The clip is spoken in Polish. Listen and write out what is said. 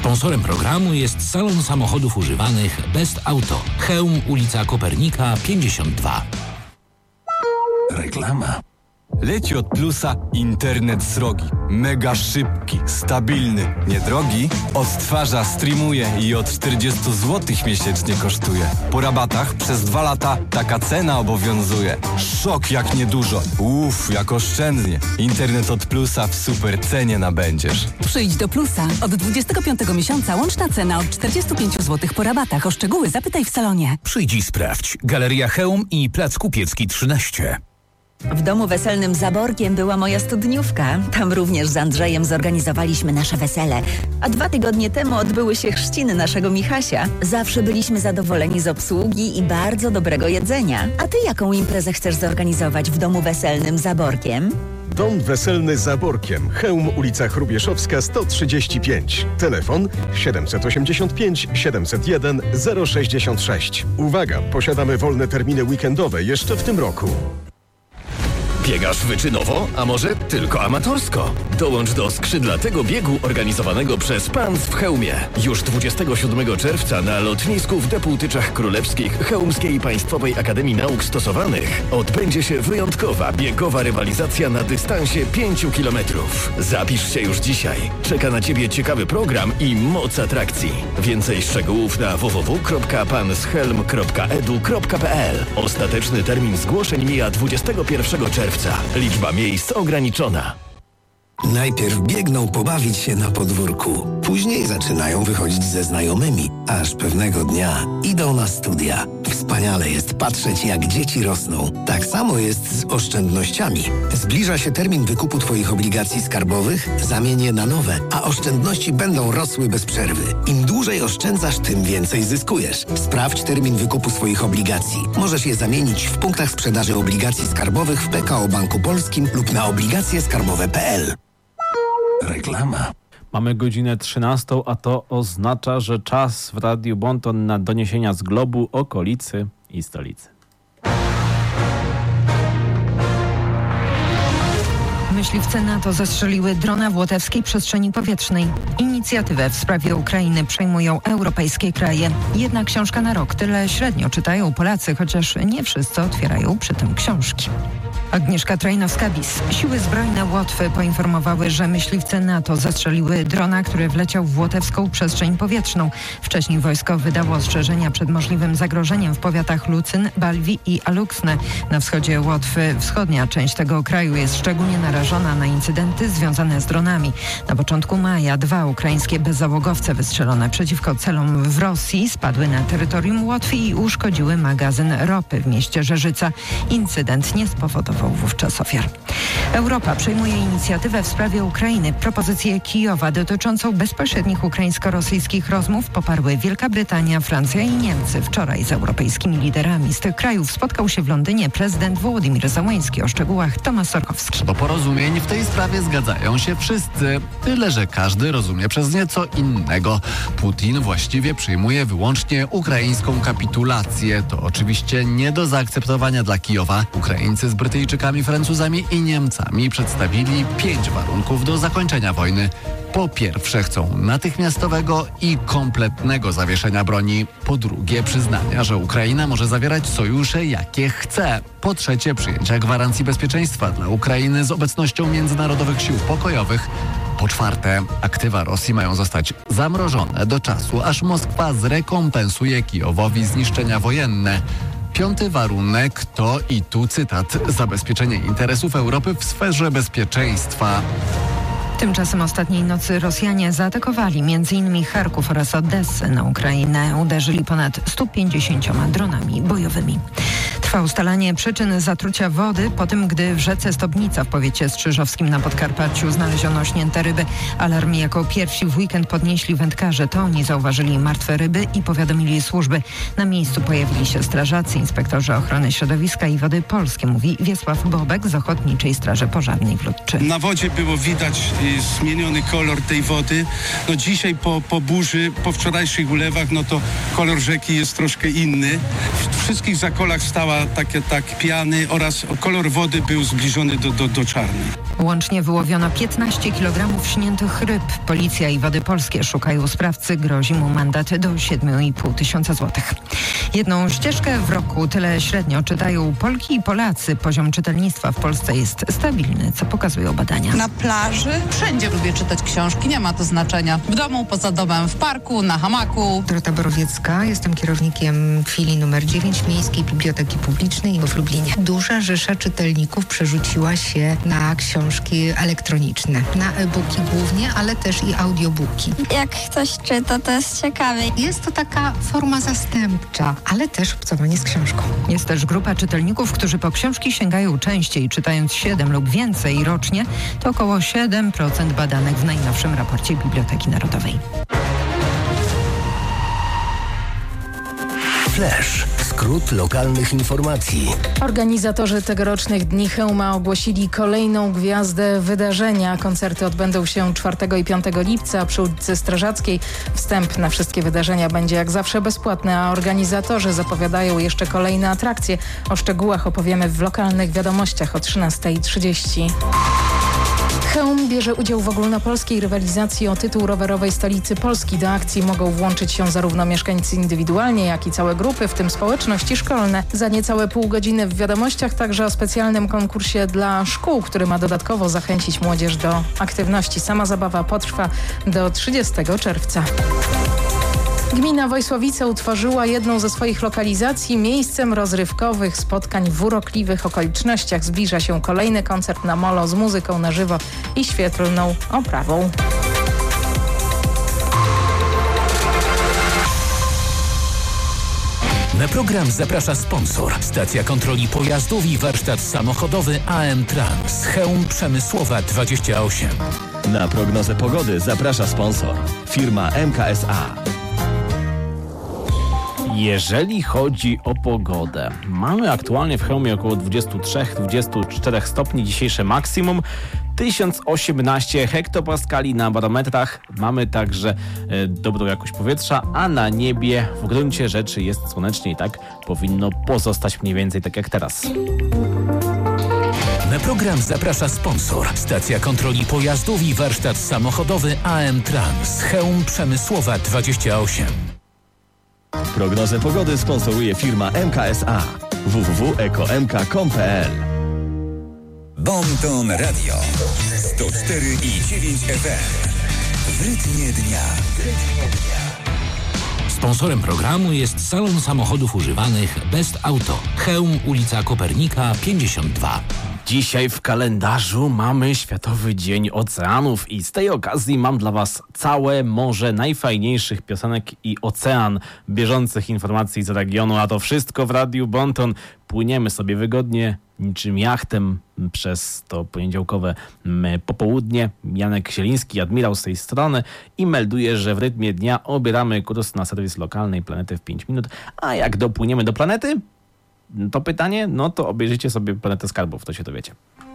Sponsorem programu jest salon samochodów używanych Best Auto. Chełm, ulica Kopernika 52. Reklama. Leci od Plusa internet srogi. Mega szybki, stabilny, niedrogi. Odtwarza, streamuje i od 40 zł miesięcznie kosztuje. Po rabatach przez 2 lata taka cena obowiązuje. Szok jak niedużo. Jak oszczędnie. Internet od Plusa w super cenie nabędziesz. Przyjdź do Plusa. Od 25 miesiąca łączna cena od 45 zł po rabatach. O szczegóły zapytaj w salonie. Przyjdź i sprawdź. Galeria Chełm i Plac Kupiecki 13. W domu weselnym Zaborkiem była moja studniówka. Tam również z Andrzejem zorganizowaliśmy nasze wesele. A 2 tygodnie temu odbyły się chrzciny naszego Michasia. Zawsze byliśmy zadowoleni z obsługi i bardzo dobrego jedzenia. A ty jaką imprezę chcesz zorganizować w domu weselnym Zaborkiem? Dom weselny Zaborkiem. Chełm, ulica Chrubieszowska 135. Telefon 785 701 066. Uwaga, posiadamy wolne terminy weekendowe jeszcze w tym roku. Biegasz wyczynowo, a może tylko amatorsko? Dołącz do skrzydlatego biegu organizowanego przez PANS w Chełmie. Już 27 czerwca na lotnisku w Depułtyczach Królewskich Chełmskiej Państwowej Akademii Nauk Stosowanych odbędzie się wyjątkowa biegowa rywalizacja na dystansie 5 km. Zapisz się już dzisiaj. Czeka na Ciebie ciekawy program i moc atrakcji. Więcej szczegółów na www.panschelm.edu.pl. Ostateczny termin zgłoszeń mija 21 czerwca. Liczba miejsc ograniczona. Najpierw biegną pobawić się na podwórku. Później zaczynają wychodzić ze znajomymi, aż pewnego dnia idą na studia. Wspaniale jest patrzeć, jak dzieci rosną. Tak samo jest z oszczędnościami. Zbliża się termin wykupu Twoich obligacji skarbowych, zamień je na nowe, a oszczędności będą rosły bez przerwy. Im dłużej oszczędzasz, tym więcej zyskujesz. Sprawdź termin wykupu swoich obligacji. Możesz je zamienić w punktach sprzedaży obligacji skarbowych w PKO Banku Polskim lub na obligacjeskarbowe.pl. Reklama. Mamy godzinę 13, a to oznacza, że czas w Radiu Bonton na doniesienia z globu, okolicy i stolicy. Myśliwce NATO zestrzeliły drona w łotewskiej przestrzeni powietrznej. Inicjatywę w sprawie Ukrainy przejmują europejskie kraje. Jedna książka na rok, tyle średnio czytają Polacy, chociaż nie wszyscy otwierają przy tym książki. Agnieszka Trajnowska-Bis. Siły zbrojne Łotwy poinformowały, że myśliwce NATO zastrzeliły drona, który wleciał w łotewską przestrzeń powietrzną. Wcześniej wojsko wydało ostrzeżenia przed możliwym zagrożeniem w powiatach Lucyn, Balwi i Aluksne. Na wschodzie Łotwy wschodnia część tego kraju jest szczególnie narażona na incydenty związane z dronami. Na początku maja 2 ukraińskie bezzałogowce wystrzelone przeciwko celom w Rosji spadły na terytorium Łotwy i uszkodziły magazyn ropy w mieście Żerzyca. Incydent nie spowodował wówczas ofiar. Europa przejmuje inicjatywę w sprawie Ukrainy. Propozycję Kijowa dotyczącą bezpośrednich ukraińsko-rosyjskich rozmów poparły Wielka Brytania, Francja i Niemcy. Wczoraj z europejskimi liderami z tych krajów spotkał się w Londynie prezydent Wołodymyr Zełański. O szczegółach Tomasz Sorkowski. Do porozumień w tej sprawie zgadzają się wszyscy. Tyle, że każdy rozumie przez nieco innego. Putin właściwie przyjmuje wyłącznie ukraińską kapitulację. To oczywiście nie do zaakceptowania dla Kijowa. Ukraińcy z Brytyjczykami, Francuzami i Niemcami przedstawili 5 warunków do zakończenia wojny. Po pierwsze, chcą natychmiastowego i kompletnego zawieszenia broni. Po drugie, przyznania, że Ukraina może zawierać sojusze jakie chce. Po trzecie, przyjęcia gwarancji bezpieczeństwa dla Ukrainy z obecnością międzynarodowych sił pokojowych. Po czwarte, aktywa Rosji mają zostać zamrożone do czasu, aż Moskwa zrekompensuje Kijowowi zniszczenia wojenne. 5. warunek to, i tu cytat, zabezpieczenie interesów Europy w sferze bezpieczeństwa. Tymczasem ostatniej nocy Rosjanie zaatakowali m.in. Charków oraz Odessę. Na Ukrainę uderzyli ponad 150 dronami bojowymi. Trwa ustalanie przyczyn zatrucia wody po tym, gdy w rzece Stobnica w powiecie strzyżowskim na Podkarpaciu znaleziono śnięte ryby. Alarm jako pierwsi w weekend podnieśli wędkarze. To oni zauważyli martwe ryby i powiadomili służby. Na miejscu pojawili się strażacy, inspektorzy ochrony środowiska i Wody Polskie, mówi Wiesław Bobek z Ochotniczej Straży Pożarnej w Ludczy. Na wodzie było widać zmieniony kolor tej wody. No dzisiaj po burzy, po wczorajszych ulewach, no to kolor rzeki jest troszkę inny. W wszystkich zakolach stała takie piany oraz kolor wody był zbliżony do czarnej. Łącznie wyłowiono 15 kg śniętych ryb. Policja i Wody Polskie szukają sprawcy. Grozi mu mandat do 7,5 tysiąca złotych. Jedną ścieżkę w roku, tyle średnio czytają Polki i Polacy. Poziom czytelnictwa w Polsce jest stabilny, co pokazują badania. Na plaży, wszędzie lubię czytać książki, nie ma to znaczenia. W domu, poza domem, w parku, na hamaku. Dorota Borowiecka, jestem kierownikiem filii numer 9 Miejskiej Biblioteki Publicznej w Lublinie. Duża rzesza czytelników przerzuciła się na książki elektroniczne, na e-booki głównie, ale też i audiobooki. Jak ktoś czyta, to jest ciekawe. Jest to taka forma zastępcza, ale też obcowanie z książką. Jest też grupa czytelników, którzy po książki sięgają częściej, czytając 7 lub więcej rocznie. To około 7% badanych w najnowszym raporcie Biblioteki Narodowej. Flash. Skrót lokalnych informacji. Organizatorzy tegorocznych Dni Chełma ogłosili kolejną gwiazdę wydarzenia. Koncerty odbędą się 4 i 5 lipca przy ulicy Strażackiej. Wstęp na wszystkie wydarzenia będzie jak zawsze bezpłatny, a organizatorzy zapowiadają jeszcze kolejne atrakcje. O szczegółach opowiemy w lokalnych wiadomościach o 13:30. Chełm bierze udział w ogólnopolskiej rywalizacji o tytuł rowerowej stolicy Polski. Do akcji mogą włączyć się zarówno mieszkańcy indywidualnie, jak i całe grupy, w tym społeczności szkolne. Za niecałe pół godziny w wiadomościach także o specjalnym konkursie dla szkół, który ma dodatkowo zachęcić młodzież do aktywności. Sama zabawa potrwa do 30 czerwca. Gmina Wojsławice utworzyła jedną ze swoich lokalizacji miejscem rozrywkowych spotkań w urokliwych okolicznościach. Zbliża się kolejny koncert na molo z muzyką na żywo i świetlną oprawą. Na program zaprasza sponsor. Stacja kontroli pojazdów i warsztat samochodowy AM Trans. Chełm Przemysłowa 28. Na prognozę pogody zaprasza sponsor. Firma MKSA. Jeżeli chodzi o pogodę, mamy aktualnie w Chełmie około 23-24 stopni, dzisiejsze maksimum 1018 hektopaskali na barometrach. Mamy także dobrą jakość powietrza, a na niebie w gruncie rzeczy jest słonecznie i tak powinno pozostać mniej więcej tak jak teraz. Na program zaprasza sponsor. Stacja kontroli pojazdów i warsztat samochodowy AM Trans. Chełm Przemysłowa 28. Prognozę pogody sponsoruje firma MKSA. www.ekomk.pl. Bonton Radio 104,9 FM. W rytmie dnia. Sponsorem programu jest salon samochodów używanych Best Auto. Chełm, ulica Kopernika 52. Dzisiaj w kalendarzu mamy Światowy Dzień Oceanów i z tej okazji mam dla Was całe morze najfajniejszych piosenek i ocean bieżących informacji z regionu, a to wszystko w Radiu Bonton. Płyniemy sobie wygodnie, niczym jachtem przez to poniedziałkowe popołudnie. Janek Zieliński, admirał z tej strony i melduje, że w rytmie dnia obieramy kurs na serwis lokalnej Planety w 5 minut, a jak dopłyniemy do planety, to pytanie, no to obejrzyjcie sobie Planetę Skarbów, to się dowiecie.